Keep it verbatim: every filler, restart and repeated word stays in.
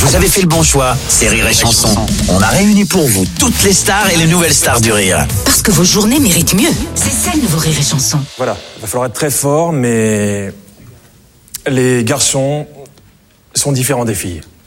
Vous avez fait le bon choix, c'est Rire et Chanson. On a réuni pour vous toutes les stars et les nouvelles stars du rire. Parce que vos journées méritent mieux. C'est ça le nouveau Rire et Chanson. Voilà, il va falloir être très fort, mais les garçons sont différents des filles.